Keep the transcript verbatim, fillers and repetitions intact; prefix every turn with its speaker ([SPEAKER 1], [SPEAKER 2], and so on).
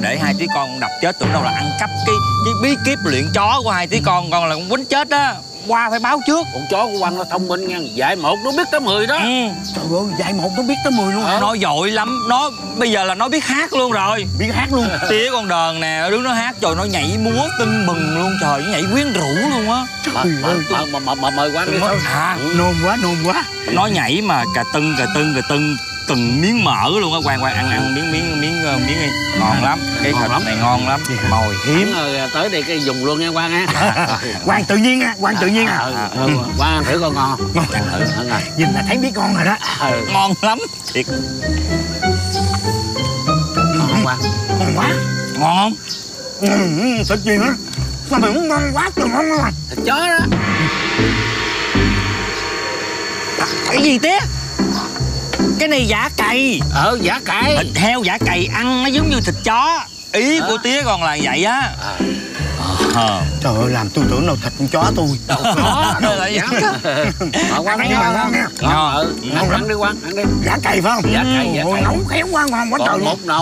[SPEAKER 1] để hai tí con đập chết tưởng đâu là ăn cắp cái cái bí kíp luyện chó của hai tí con, con là con quýnh chết á. Qua phải báo trước.
[SPEAKER 2] Con chó của Quang nó thông minh nha, dạy một nó biết tới mười đó.
[SPEAKER 1] Ừ.
[SPEAKER 3] Trời ơi, dạy một nó biết tới mười luôn.
[SPEAKER 1] Ờ. Nó giỏi lắm, nó bây giờ là nó biết hát luôn rồi.
[SPEAKER 3] Biết hát luôn.
[SPEAKER 1] Tía con đờn nè, đứng nó hát trời, nó nhảy múa tưng bừng luôn trời, nó nhảy quyến rũ luôn á.
[SPEAKER 2] Mà mà mà mà mời Quang đi thôi.
[SPEAKER 1] À,
[SPEAKER 3] nôn quá, nôn quá.
[SPEAKER 1] nó nhảy mà cà tưng cà tưng cà tưng từng miếng mỡ luôn á. Quang Quang ăn ăn miếng miếng miếng miếng đi, ngon lắm. Cái thịt này ngon lắm, mồi hiếm.
[SPEAKER 2] Rồi tới đây cái dùng luôn nha Quang ha.
[SPEAKER 3] Quang tự nhiên á, Quang tự nhiên à.
[SPEAKER 2] Quang ăn thử con ngon.
[SPEAKER 3] Ngon.
[SPEAKER 2] Thử rồi.
[SPEAKER 3] Nhìn là thấy biết ngon rồi đó.
[SPEAKER 1] Ngon lắm thiệt.
[SPEAKER 2] Ngon không Quang?
[SPEAKER 3] Ngon quá.
[SPEAKER 1] Ngon không?
[SPEAKER 3] Ừ, thịt gì nữa? Sao mày muốn ngon quá trời ngon rồi.
[SPEAKER 2] Thịt chó đó.
[SPEAKER 1] Cái gì tía? Cái này giả cày.
[SPEAKER 2] Ờ giả cày.
[SPEAKER 1] Thịt heo giả cày ăn nó giống như thịt chó. Ý của tía còn là vậy á. Ờ.
[SPEAKER 3] Trời ơi, làm tôi tưởng đâu thịt con chó tôi.
[SPEAKER 2] Đâu có. Đâu
[SPEAKER 1] là
[SPEAKER 2] dám. Ờ Quang
[SPEAKER 3] Ăn
[SPEAKER 2] ăn
[SPEAKER 3] mà ngon nha.
[SPEAKER 2] ngon. Ừ, ăn đi Quang, ăn đi.
[SPEAKER 3] Giả cày phải không?
[SPEAKER 2] Giả cày, giả
[SPEAKER 3] Ôi,
[SPEAKER 2] cày.
[SPEAKER 3] nấu khéo quá, ngon quá trời
[SPEAKER 2] Còn
[SPEAKER 3] luôn.
[SPEAKER 2] một nồi